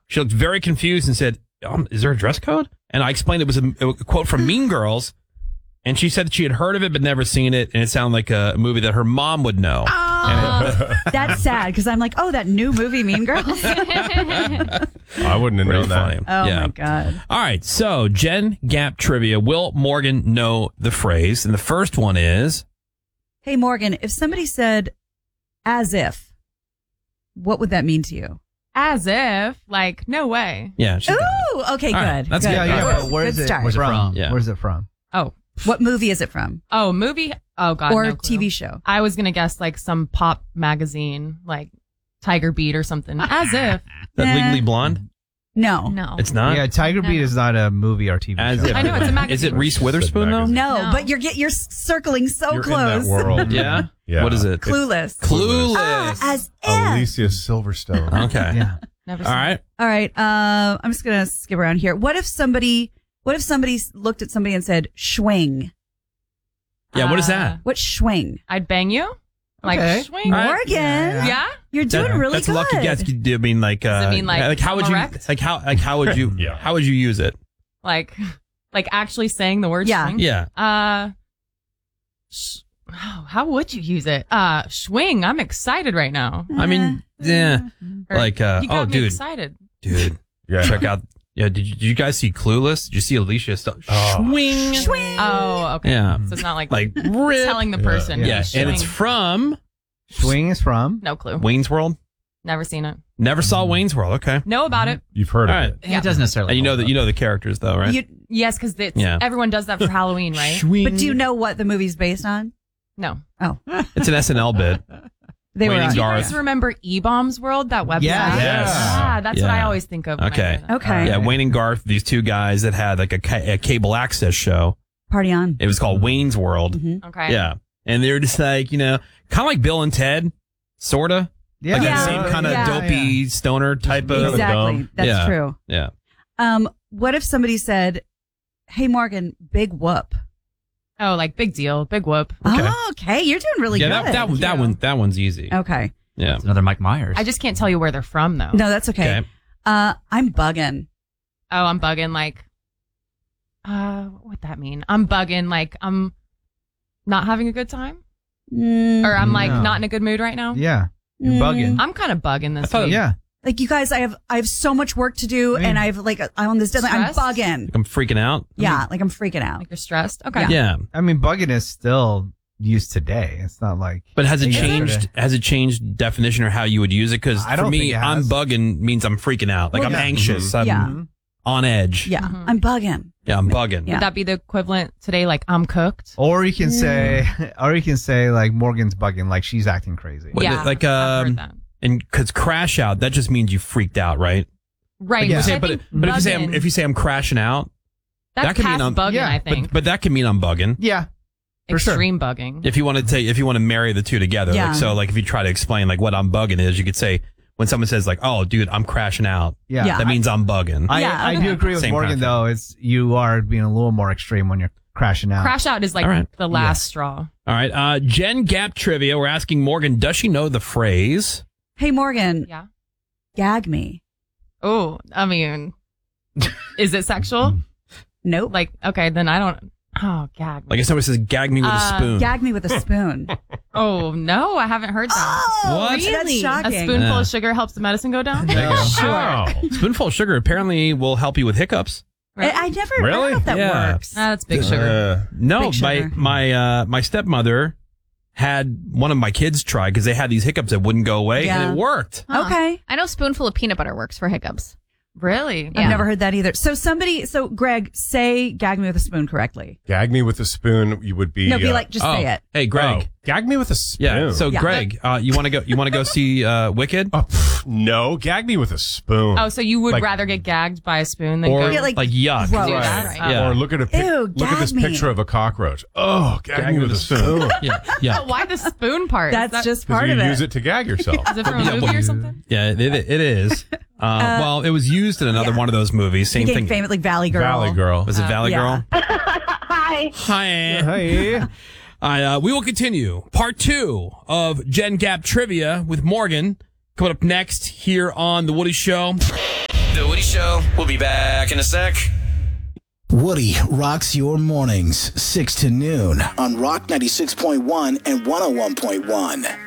She looked very confused and said, is there a dress code? And I explained it was a quote from Mean Girls. And she said that she had heard of it but never seen it. And it sounded like a movie that her mom would know. That's sad because I'm like, that new movie, Mean Girls. I wouldn't have known that. My God. All right. So, Gen Gap trivia. Will Morgan know the phrase? And the first one is, Hey, Morgan, if somebody said as if, what would that mean to you? As if, like, no way. yeah. She's got it. Ooh, okay, All right, good. that's good. good. Yeah, but where's Good it start. from? Yeah. Where's it from? Oh, What movie is it from? movie? Oh, God. Or no clue. TV show? I was going to guess like some pop magazine, like Tiger Beat or something. As if. That Legally Blonde? No. No. It's not? Yeah, Tiger Beat is not a movie or TV As show. if. I know, it's a magazine. Is it Reese Witherspoon, though? No, No. but you're circling so You're close. in that world. Yeah? Yeah. What is it? Clueless. Clueless. As if. Alicia Silverstone. Okay. Yeah. Never All seen right. All right. I'm just gonna skip around here. What if somebody looked at somebody and said "schwing"? Yeah, what is that? What's schwing? I'd bang you? Like, Okay. swing? All right. Morgan, Yeah? you're doing really That's good. a lucky guess. Do you mean like? Does it mean, like, how would I'm you? erect? How would you? Yeah. How would you use it? Like actually saying the word Yeah. swing? Yeah. How would you use it? Swing. I'm excited right now. I mean, yeah. Or, Like, you got me dude, excited. Yeah. check out. Yeah, did you guys see Clueless? Did you see Alicia? Swing. Schwing. Oh, okay. Yeah. So it's not like Like rip. telling the person. Yeah, Swing. and it's from Swing is from. No clue. Wayne's World. Never seen it. Never saw Wayne's World. Okay. Know about it. You've heard All of right. it. Yeah. It doesn't necessarily. And you know the characters though, right? Yes, because Yeah. everyone does that for Halloween, right? But do you know what the movie's based on? No. Oh, It's an SNL bit. they were Wayne on. Do you Garth. guys remember E-Bombs World, that website? Yes. Yes. Yeah, that's what Yeah. I always think of. when I Okay. hear that. Okay. Yeah, Wayne and Garth, these two guys that had like a cable access show. Party on. It was called Wayne's World. Okay. Yeah. And they were just like, kind of like Bill and Ted, sort of. Yeah. Like Yeah. that same kind of Yeah. dopey stoner type of. Exactly. That's Yeah. true. Yeah. What if somebody said, "Hey, Morgan, big whoop"? Oh, like big deal, big whoop. Okay. Oh, okay. You're doing really Yeah, good. that one's easy. Okay. Yeah. It's another Mike Myers. I just can't tell you where they're from though. No, that's okay. Okay. I'm bugging. Oh, I'm bugging. Like, what that mean? I'm bugging. Like, I'm not having a good time, or I'm like No. not in a good mood right now. Yeah. You're bugging. I'm kind of bugging this week. Yeah. Like you guys, I have so much work to do, and I'm on this deadline. I'm Stressed? bugging. I'm freaking out. Yeah, like I'm freaking out. Like you're stressed. Okay. Yeah. I mean, bugging is still used today. It's not like. But has it yesterday. changed? Has it changed definition or how you would use it? Because I for don't me, think it I'm has. bugging means I'm freaking out. Like Well, I'm yeah. anxious. I'm Yeah. on edge. Yeah, I'm bugging. Yeah, I'm bugging. Yeah. Would that be the equivalent today? Like I'm cooked. Or you can say, like Morgan's bugging, like she's acting crazy. What, Yeah, like I've heard that. and because crash out, that just means you freaked out, right? Right. Yeah. which I But think but bugging- if you say I'm crashing out, that's that could mean past I'm bugging. yeah, I think but that can mean I'm bugging. Yeah. for sure. extreme bugging. If you want to marry the two together, Yeah. like, so like if you try to explain like what I'm bugging is, you could say when someone says like, "Oh, dude, I'm crashing out," Yeah. Yeah. that means I'm bugging. I okay. do agree with Same Morgan, kind of though. It's you are being a little more extreme when you're crashing out. Crash out is like All right. the last straw. All right, Gen Gap trivia. We're asking Morgan, does she know the phrase? Hey, Morgan, Yeah. gag me. Oh, I mean, is it sexual? Nope. Like, okay, then I don't. Oh, gag. Like if somebody says, "Gag me with a spoon." Gag me with a spoon. Oh no, I haven't heard that. Oh, What? that's A shocking. spoonful Yeah. of sugar helps the medicine go down. There you go. Wow. Spoonful of sugar apparently will help you with hiccups. I never Really? know if that Yeah. works. That's big sugar. No, Big sugar. my stepmother had one of my kids try because they had these hiccups that wouldn't go away, Yeah. and it worked. Okay. I know spoonful of peanut butter works for hiccups. Really? I've never heard that either. So Greg, say gag me with a spoon correctly. Gag me with a spoon. You would be. No, be like, just say it. Hey, Greg. Oh, gag me with a spoon. Yeah. So, Yeah. Greg, you want to go see Wicked? No, gag me with a spoon. Oh, so you would Like- rather get gagged by a spoon than Or go? Yeah, like, like, yuck? gross. Do that, right? Yeah. Or look at Ew, look at this gag me. picture of a cockroach. Oh, gag me with a spoon. Yeah. Yeah. Why the spoon part? That's Is that, just Because part you of use it. it to gag yourself. Is it from a movie or something? Yeah, it is. Well, it was used in another yeah. one of those movies. Same Became thing. famous, like Valley Girl. Valley Girl. Was it Valley yeah. Girl? Hi. Hi. Hey. We will continue part 2 of Gen Gap trivia with Morgan coming up next here on The Woody Show. The Woody Show. We'll be back in a sec. Woody rocks your mornings, 6 to noon on Rock 96.1 and 101.1.